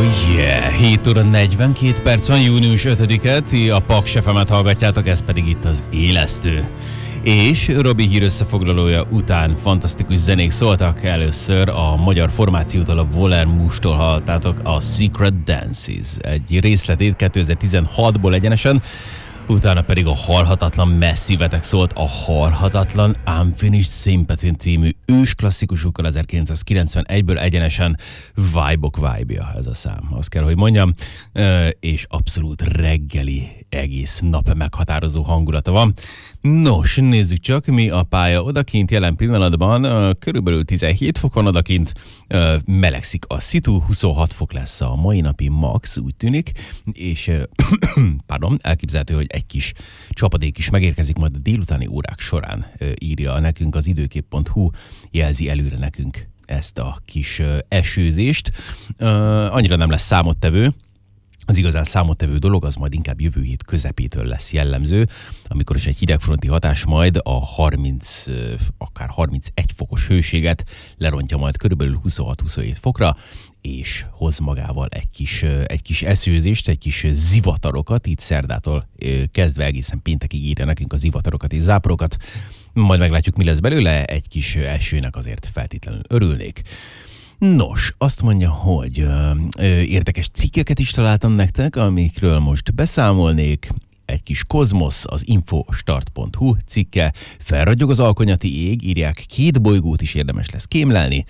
Oh yeah, 7 óra 42 perc van, június 5-e, ti a Paks FM-et hallgatjátok, ez pedig itt az Élesztő. És Robi hír összefoglalója után fantasztikus zenék szóltak. Először a magyar formációtól, a Voler Mustól hallottátok a Secret Dances, egy részletét 2016-ból egyenesen, utána pedig a halhatatlan Massive-etek szólt a halhatatlan Unfinished Sympathy című ős klasszikusukkal 1991-ből egyenesen. Vibe-ok vibe-ja ez a szám, azt kell, hogy mondjam, és abszolút reggeli, egész nap meghatározó hangulata van. Nos, nézzük csak, mi a pálya odakint jelen pillanatban. Körülbelül 17 fok van odakint, melegszik a szitu, 26 fok lesz a mai napi max, úgy tűnik, és elképzelhető, hogy egy kis csapadék is megérkezik majd a délutáni órák során, írja nekünk az időkép.hu, jelzi előre nekünk ezt a kis esőzést. Annyira nem lesz számottevő. Az igazán számottevő dolog az majd inkább jövő hét közepétől lesz jellemző, amikor is egy hidegfronti hatás majd a 30, akár 31 fokos hőséget lerontja majd körülbelül 26-27 fokra, és hoz magával egy kis esőzést, egy kis zivatarokat, itt szerdától kezdve egészen péntekig írja nekünk a zivatarokat és záporokat. Majd meglátjuk, mi lesz belőle, egy kis esőnek azért feltétlenül örülnék. Nos, azt mondja, hogy érdekes cikkeket is találtam nektek, amikről most beszámolnék. Egy kis kozmosz, az infostart.hu cikke, felragyog az alkonyati ég, írják, 2 bolygót is érdemes lesz kémlelni.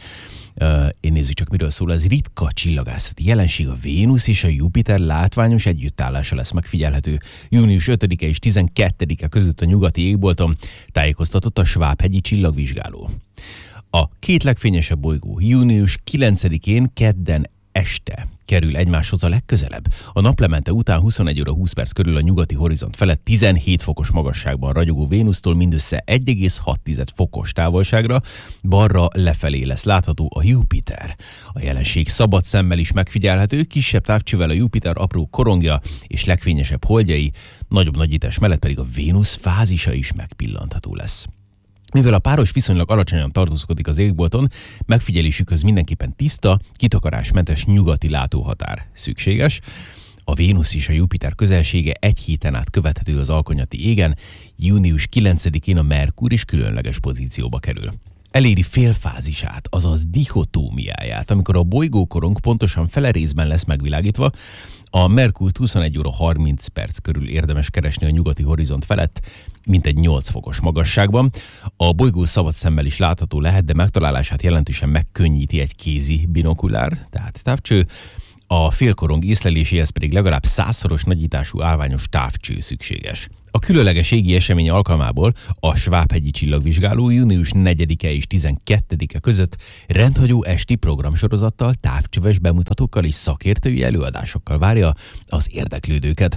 Én nézzük csak, miről szól, ez ritka csillagászati jelenség, a Vénusz és a Jupiter látványos együttállása lesz megfigyelhető június 5-e és 12-e között a nyugati égbolton, tájékoztatott a Schwab-hegyi csillagvizsgáló. A 2 legfényesebb bolygó június 9-én kedden este kerül egymáshoz a legközelebb. A naplemente után 21 óra 20 perc körül a nyugati horizont felett 17 fokos magasságban ragyogó Vénusztól mindössze 1,6 fokos távolságra balra lefelé lesz látható a Jupiter. A jelenség szabad szemmel is megfigyelhető, kisebb távcsővel a Jupiter apró korongja és legfényesebb holdjai, nagyobb nagyítás mellett pedig a Vénusz fázisa is megpillantható lesz. Mivel a páros viszonylag alacsonyan tartózkodik az égbolton, megfigyelésükhöz mindenképpen tiszta, kitakarásmentes nyugati látóhatár szükséges. A Vénusz és a Jupiter közelsége egy héten át követhető az alkonyati égen, június 9-én a Merkur is különleges pozícióba kerül. Eléri félfázisát, azaz dichotómiáját, amikor a bolygókorong pontosan fele részben lesz megvilágítva. A Merkurt 21 óra 30 perc körül érdemes keresni a nyugati horizont felett, mintegy 8 fokos magasságban. A bolygó szabad szemmel is látható lehet, de megtalálását jelentősen megkönnyíti egy kézi binokulár, tehát távcső. A félkorong észleléséhez pedig legalább 100-szoros nagyítású állványos távcső szükséges. A különleges égi esemény alkalmából a Schwab-hegyi csillagvizsgáló június 4-e és 12-e között rendhagyó esti programsorozattal, távcsöves bemutatókkal és szakértői előadásokkal várja az érdeklődőket.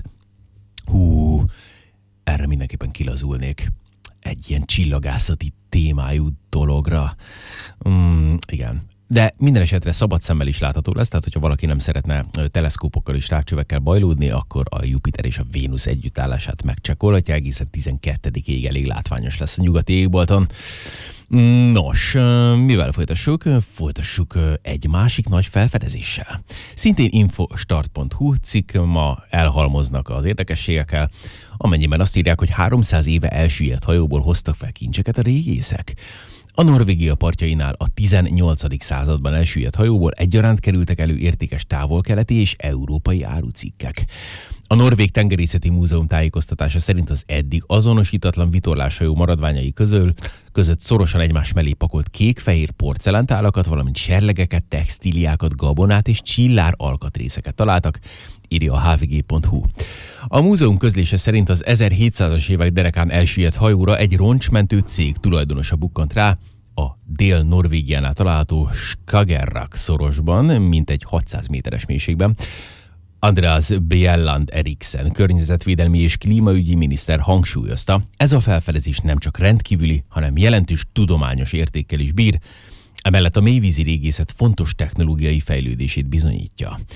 Erre mindenképpen kilazulnék. Egy ilyen csillagászati témájú dologra. Igen. De minden esetre szabad szemmel is látható lesz, tehát hogyha valaki nem szeretne teleszkópokkal és távcsövekkel bajlódni, akkor a Jupiter és a Vénusz együttállását megcsekkolhatja, egészen 12-ig elég látványos lesz a nyugati égbolton. Nos, mivel folytassuk? Folytassuk egy másik nagy felfedezéssel. Szintén infostart.hu cikk, ma elhalmoznak az érdekességekkel, amennyiben azt írják, hogy 300 éve elsüllyedt hajóból hoztak fel kincseket a régészek. A Norvégia partjainál a 18. században elsüllyedt hajóból egyaránt kerültek elő értékes távol-keleti és európai árucikkek. A Norvég Tengerészeti Múzeum tájékoztatása szerint az eddig azonosítatlan vitorláshajó maradványai között szorosan egymás mellé pakolt kék-fehér porcelántálakat, valamint serlegeket, textíliákat, gabonát és csillár alkatrészeket találtak, írja a hvg.hu. A múzeum közlése szerint az 1700-as évek derekán elsüllyedt hajóra egy roncsmentő cég tulajdonosa bukkant rá, a Dél-Norvégiánál található Skagerrak szorosban, mintegy 600 méteres mélységben. Andreas Bjelland Eriksen, környezetvédelmi és klímaügyi miniszter hangsúlyozta, ez a felfedezés nem csak rendkívüli, hanem jelentős tudományos értékkel is bír, emellett a mélyvízi régészet fontos technológiai fejlődését bizonyítja.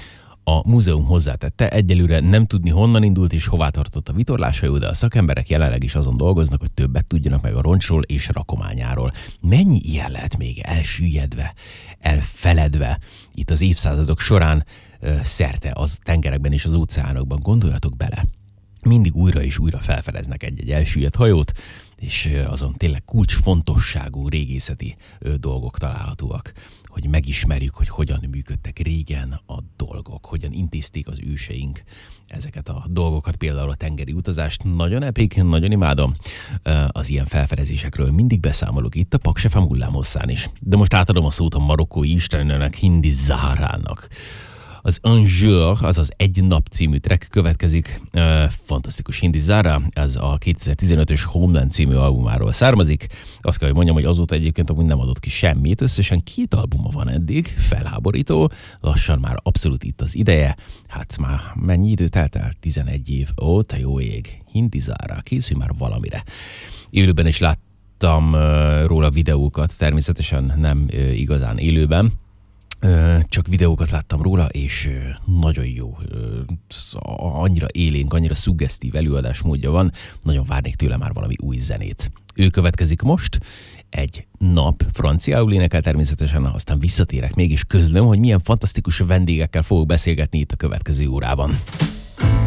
A múzeum hozzátette, egyelőre nem tudni honnan indult és hová tartott a vitorláshajó, de a szakemberek jelenleg is azon dolgoznak, hogy többet tudjanak meg a roncsról és rakományáról. Mennyi ilyen lehet még elsüllyedve, elfeledve itt az évszázadok során szerte az tengerekben és az óceánokban, gondoljatok bele. Mindig újra és újra felfedeznek egy-egy elsüllyedt hajót, és azon tényleg kulcsfontosságú régészeti dolgok találhatóak, hogy megismerjük, hogy hogyan működtek régen a dolgok, hogyan intézték az őseink ezeket a dolgokat, például a tengeri utazást. Nagyon epik, nagyon imádom az ilyen felfedezésekről. Mindig beszámolok itt a Paks FM hullámhosszán is. De most átadom a szót a marokkói istenőnek, Hindi Zahrának. Az Un Jour, azaz Egy nap című track következik. Fantasztikus Hindi Zahra, ez a 2015-ös Homeland című albumáról származik. Azt kell, hogy mondjam, hogy azóta egyébként amúgy nem adott ki semmit, összesen 2 albuma van eddig, felháborító, lassan már abszolút itt az ideje. Hát már mennyi idő telt el? 11 év. Ó, te jó ég! Hindi Zahra, készülj már valamire. Élőben is láttam róla videókat, természetesen nem igazán élőben. Csak videókat láttam róla, és nagyon jó, annyira élénk, annyira szuggesztív előadásmódja van, nagyon várnék tőle már valami új zenét. Ő következik most, Egy nap, franciául énekel természetesen, aztán visszatérek még, és közlöm, hogy milyen fantasztikus vendégekkel fogok beszélgetni itt a következő órában.